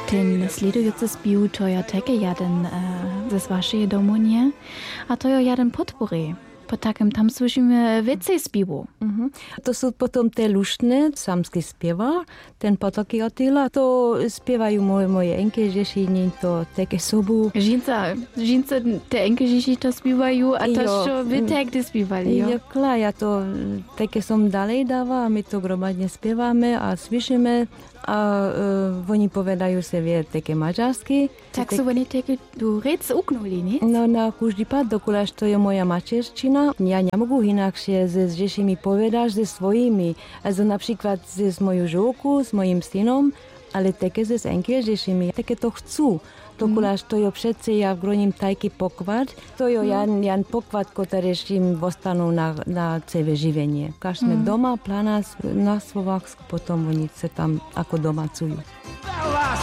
Ten sledujący spił to ja takie jeden ze waszej domunie, a to ja jeden podpory. Po takim tam słyszymy więcej spiwu. To są potom te luštne, samsky spieva, ten potoky otila, to spievajú moje enkežešiny, to také sobu. Žinca te enkežiši to spievajú a to, čo vy tekdy spievali, jo? Ja to také som dalej dáva a my to gromadne spievame a slyšíme. A oni povedajú se vie také maďarsky. Tak sú oni také tu rec uknuli, nie? No na každý pád, dokud to je moja materčina. Ja nemogu inakšie s Žešimi povedať, se svojimi. Also napríklad s mojou žovkou, s mojim synom, ale také s enkelžešimi. Také to chcú. Dokud to je všetci, ja groním tajky pokvad. To je jan pokvad, ktorý im ostanú na celé živenie. Keď sme doma, plana na Slovaksku, potom oni sa tam ako domacujú.